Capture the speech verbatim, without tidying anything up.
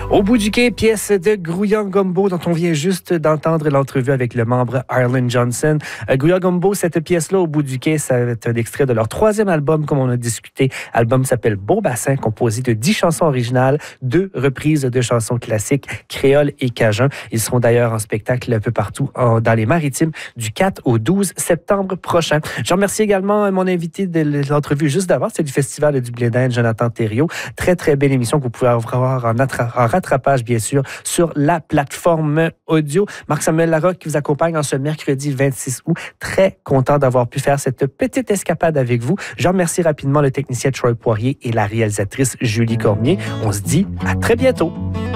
Au bout du quai, pièce de Grouillant Gumbo dont on vient juste d'entendre l'entrevue avec le membre Arlen Johnson. Euh, Grouillant Gumbo, cette pièce-là, Au bout du quai, c'est un extrait de leur troisième album, comme on a discuté. L'album s'appelle Beau Bassin, composé de dix chansons originales, deux reprises de chansons classiques, créoles et cajun. Ils seront d'ailleurs en spectacle un peu partout en, dans les Maritimes du quatre au douze septembre prochain. Je remercie également mon invité de l'entrevue juste d'avant, c'est du Festival du Blé d'Inde, Jonathan Thériault. Très, très belle émission que vous pouvez avoir en, attra- en rattrapage, bien sûr, sur la plateforme audio. Marc-Samuel Larocque qui vous accompagne en ce mercredi vingt-six août. Très content d'avoir pu faire cette petite escapade avec vous. Je remercie rapidement le technicien Troy Poirier et la réalisatrice Julie Cormier. On se dit à très bientôt.